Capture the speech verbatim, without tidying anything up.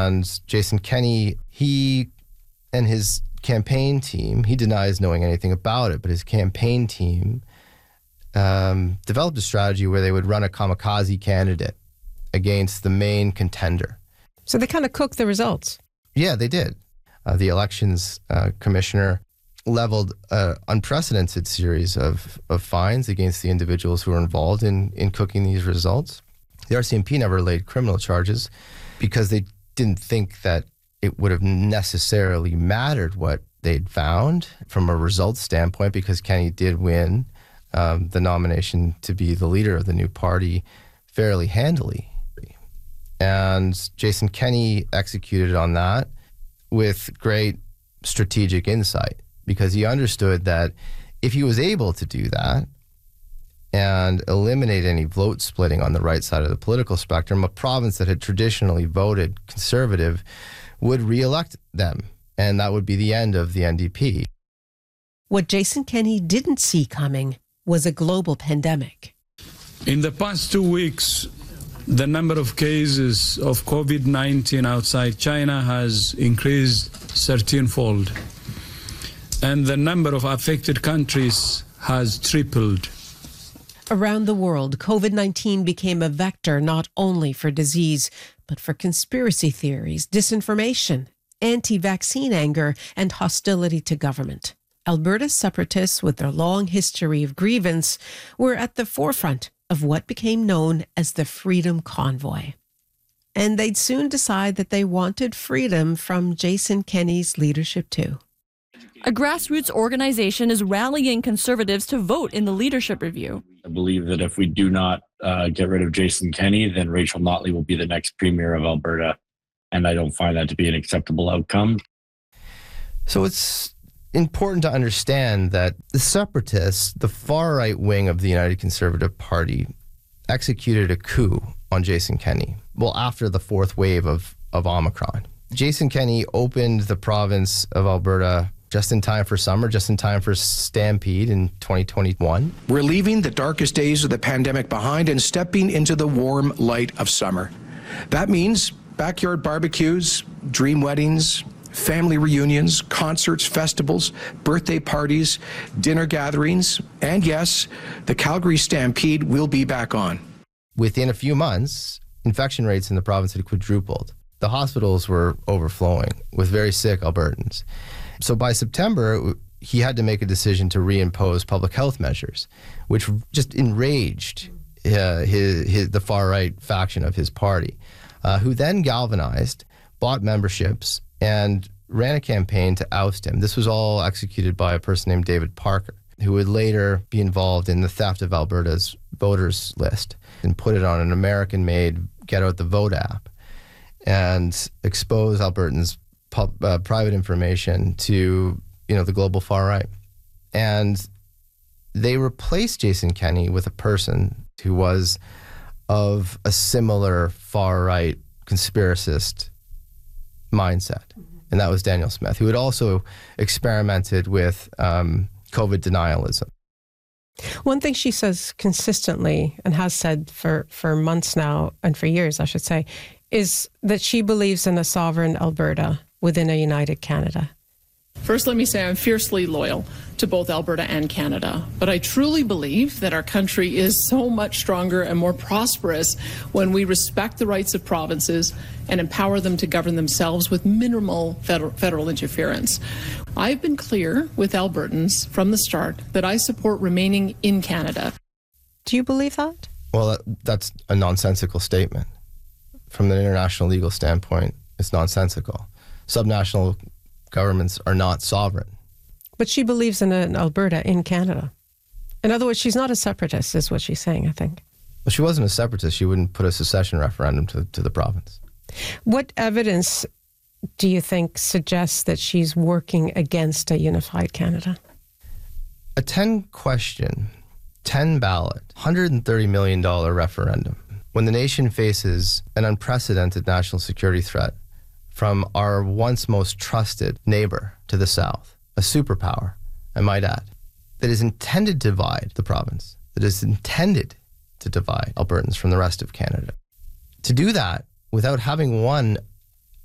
And Jason Kenney, he and his campaign team, he denies knowing anything about it, but his campaign team um, developed a strategy where they would run a kamikaze candidate against the main contender. So they kind of cooked the results. Yeah, they did. Uh, the elections uh, commissioner leveled an unprecedented series of, of fines against the individuals who were involved in, in cooking these results. The R C M P never laid criminal charges because they didn't think that it would have necessarily mattered what they'd found from a results standpoint, because Kenney did win um, the nomination to be the leader of the new party fairly handily. And Jason Kenney executed on that with great strategic insight, because he understood that if he was able to do that and eliminate any vote splitting on the right side of the political spectrum, a province that had traditionally voted conservative would re-elect them, and that would be the end of the N D P. What Jason Kenney didn't see coming was a global pandemic. In the past two weeks, the number of cases of COVID nineteen outside China has increased thirteen-fold, and the number of affected countries has tripled. Around the world, COVID nineteen became a vector not only for disease, but for conspiracy theories, disinformation, anti-vaccine anger, and hostility to government. Alberta's separatists, with their long history of grievance, were at the forefront of what became known as the Freedom Convoy. And they'd soon decide that they wanted freedom from Jason Kenney's leadership too. A grassroots organization is rallying Conservatives to vote in the leadership review. I believe that if we do not uh, get rid of Jason Kenney, then Rachel Notley will be the next premier of Alberta. And I don't find that to be an acceptable outcome. So it's important to understand that the separatists, the far-right wing of the United Conservative Party, executed a coup on Jason Kenney, well, after the fourth wave of, of Omicron. Jason Kenney opened the province of Alberta just in time for summer, just in time for Stampede in twenty twenty-one. We're leaving the darkest days of the pandemic behind and stepping into the warm light of summer. That means backyard barbecues, dream weddings, family reunions, concerts, festivals, birthday parties, dinner gatherings, and yes, the Calgary Stampede will be back on. Within a few months, infection rates in the province had quadrupled. The hospitals were overflowing with very sick Albertans. So by September, he had to make a decision to reimpose public health measures, which just enraged uh, his, his, the far-right faction of his party, uh, who then galvanized, bought memberships, and ran a campaign to oust him. This was all executed by a person named David Parker, who would later be involved in the theft of Alberta's voters list and put it on an American-made Get Out the Vote app and expose Albertans' pub, uh, private information to, you know, the global far right. And they replaced Jason Kenney with a person who was of a similar far-right conspiracist mindset. And that was Daniel Smith, who had also experimented with um, COVID denialism. One thing she says consistently, and has said for, for months now, and for years, I should say, is that she believes in a sovereign Alberta within a united Canada. First, let me say I'm fiercely loyal to both Alberta and Canada, but I truly believe that our country is so much stronger and more prosperous when we respect the rights of provinces and empower them to govern themselves with minimal federal, federal interference. I've been clear with Albertans from the start that I support remaining in Canada. Do you believe that? Well, that, that's a nonsensical statement. From an international legal standpoint, it's nonsensical. Subnational governments are not sovereign. But she believes in an Alberta in Canada. In other words, she's not a separatist, is what she's saying, I think. Well, she wasn't a separatist. She wouldn't put a secession referendum to, to the province. What evidence do you think suggests that she's working against a unified Canada? A ten-question, ten-ballot, one hundred thirty million dollars referendum, when the nation faces an unprecedented national security threat from our once most trusted neighbor to the south, a superpower, I might add, that is intended to divide the province, that is intended to divide Albertans from the rest of Canada. To do that without having won